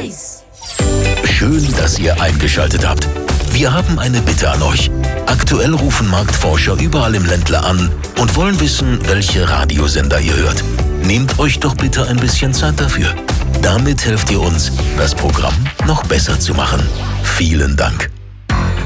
Base. Schön, dass ihr eingeschaltet habt. Wir haben eine Bitte an euch. Aktuell rufen Marktforscher überall im Ländle an und wollen wissen, welche Radiosender ihr hört. Nehmt euch doch bitte ein bisschen Zeit dafür. Damit helft ihr uns, das Programm noch besser zu machen. Vielen Dank.